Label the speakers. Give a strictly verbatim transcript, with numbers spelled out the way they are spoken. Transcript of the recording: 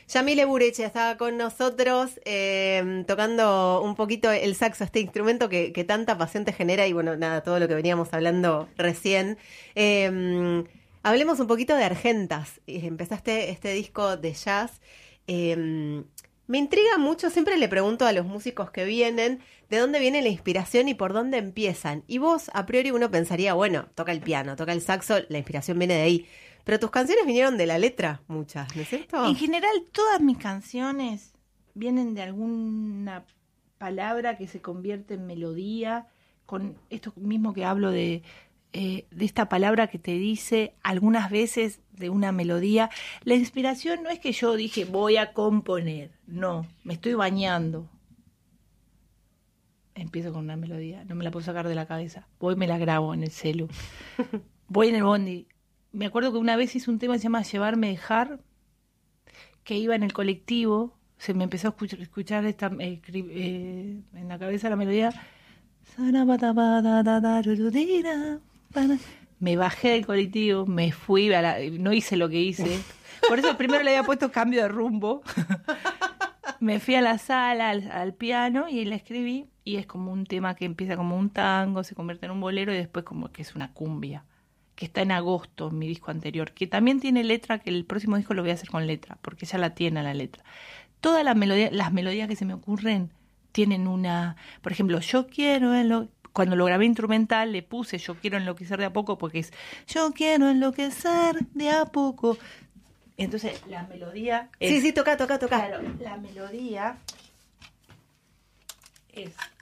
Speaker 1: Yamile Bureche estaba con nosotros eh, tocando un poquito el saxo, este instrumento que, que tanta pasión te genera y bueno, nada, todo lo que veníamos hablando recién. Eh, hablemos un poquito de Argentas. Empezaste este disco de jazz. Eh, me intriga mucho, siempre le pregunto a los músicos que vienen de dónde viene la inspiración y por dónde empiezan. Y vos, a priori, uno pensaría, bueno, toca el piano, toca el saxo, la inspiración viene de ahí. Pero tus canciones vinieron de la letra, muchas, ¿no es cierto?
Speaker 2: En general, todas mis canciones vienen de alguna palabra que se convierte en melodía, con esto mismo que hablo de, eh, de esta palabra que te dice algunas veces de una melodía. La inspiración no es que yo dije voy a componer, no, me estoy bañando. Empiezo con una melodía, no me la puedo sacar de la cabeza, voy y me la grabo en el celu, voy en el bondi. Me acuerdo que una vez hice un tema que se llama Llevarme Dejar, que iba en el colectivo, se me empezó a escuchar, escuchar esta, eh, eh, en la cabeza la melodía. Me bajé del colectivo, me fui, a la, no hice lo que hice. Por eso primero le había puesto cambio de rumbo. Me fui a la sala, al, al piano, y la escribí. Y es como un tema que empieza como un tango, se convierte en un bolero y después como que es una cumbia, que está en agosto, en mi disco anterior, que también tiene letra, que el próximo disco lo voy a hacer con letra, porque ya la tiene la letra. Todas las melodías, las melodías que se me ocurren tienen una... Por ejemplo, yo quiero... Enlo... Cuando lo grabé instrumental le puse yo quiero enloquecer de a poco, porque es yo quiero enloquecer de a poco. Entonces, la melodía es...
Speaker 1: Sí, sí, toca, toca, toca.
Speaker 2: Claro, la melodía es...